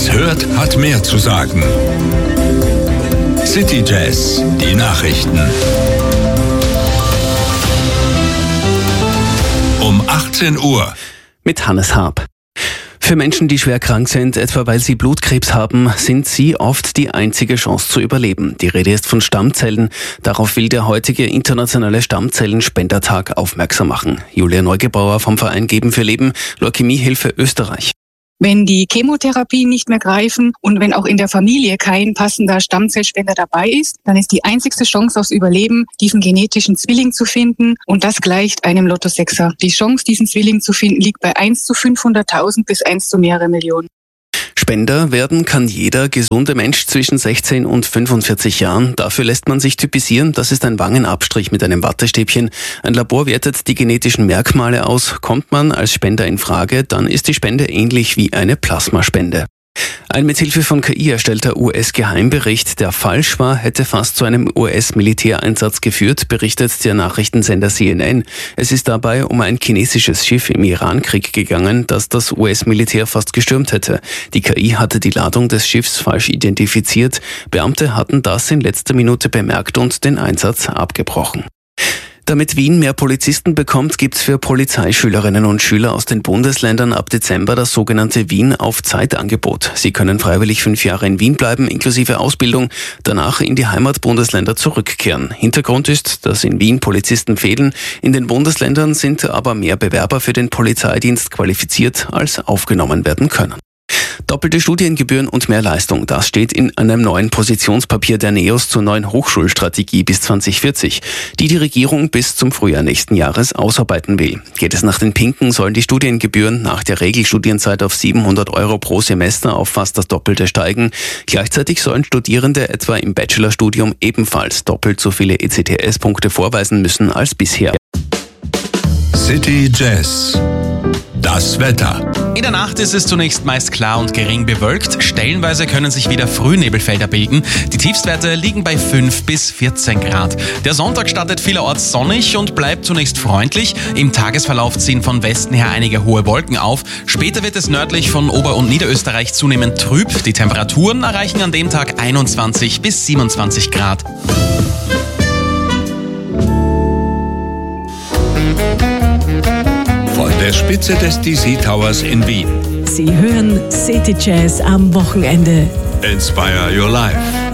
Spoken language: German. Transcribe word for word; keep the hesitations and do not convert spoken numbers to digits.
es hört, hat mehr zu sagen. City Jazz, die Nachrichten. Um achtzehn Uhr. Mit Hannes Haab. Für Menschen, die schwer krank sind, etwa weil sie Blutkrebs haben, sind sie oft die einzige Chance zu überleben. Die Rede ist von Stammzellen. Darauf will der heutige internationale Stammzellenspendertag aufmerksam machen. Julia Neugebauer vom Verein Geben für Leben, Leukämiehilfe Österreich. Wenn die Chemotherapien nicht mehr greifen und wenn auch in der Familie kein passender Stammzellspender dabei ist, dann ist die einzigste Chance aufs Überleben, diesen genetischen Zwilling zu finden, und das gleicht einem Lotto-Sechser. Die Chance, diesen Zwilling zu finden, liegt bei eins zu fünfhunderttausend bis eins zu mehrere Millionen. Spender werden kann jeder gesunde Mensch zwischen sechzehn und fünfundvierzig Jahren. Dafür lässt man sich typisieren. Das ist ein Wangenabstrich mit einem Wattestäbchen. Ein Labor wertet die genetischen Merkmale aus. Kommt man als Spender in Frage, dann ist die Spende ähnlich wie eine Plasmaspende. Ein mithilfe von K I erstellter U S-Geheimbericht, der falsch war, hätte fast zu einem U S-Militäreinsatz geführt, berichtet der Nachrichtensender C N N. Es ist dabei um ein chinesisches Schiff im Irankrieg gegangen, das das U S-Militär fast gestürmt hätte. Die K I hatte die Ladung des Schiffs falsch identifiziert. Beamte hatten das in letzter Minute bemerkt und den Einsatz abgebrochen. Damit Wien mehr Polizisten bekommt, gibt's für Polizeischülerinnen und Schüler aus den Bundesländern ab Dezember das sogenannte Wien-auf-Zeit-Angebot. Sie können freiwillig fünf Jahre in Wien bleiben, inklusive Ausbildung, danach in die Heimatbundesländer zurückkehren. Hintergrund ist, dass in Wien Polizisten fehlen. In den Bundesländern sind aber mehr Bewerber für den Polizeidienst qualifiziert, als aufgenommen werden können. Doppelte Studiengebühren und mehr Leistung, das steht in einem neuen Positionspapier der NEOS zur neuen Hochschulstrategie bis zwanzig vierzig, die die Regierung bis zum Frühjahr nächsten Jahres ausarbeiten will. Geht es nach den Pinken, sollen die Studiengebühren nach der Regelstudienzeit auf siebenhundert Euro pro Semester auf fast das Doppelte steigen. Gleichzeitig sollen Studierende etwa im Bachelorstudium ebenfalls doppelt so viele E C T S-Punkte vorweisen müssen als bisher. City Jazz. Das Wetter. In der Nacht ist es zunächst meist klar und gering bewölkt. Stellenweise können sich wieder Frühnebelfelder bilden. Die Tiefstwerte liegen bei fünf bis vierzehn Grad. Der Sonntag startet vielerorts sonnig und bleibt zunächst freundlich. Im Tagesverlauf ziehen von Westen her einige hohe Wolken auf. Später wird es nördlich von Ober- und Niederösterreich zunehmend trüb. Die Temperaturen erreichen an dem Tag einundzwanzig bis siebenundzwanzig Grad. Von der Spitze des D C Towers in Wien. Sie hören City Jazz am Wochenende. Inspire your life.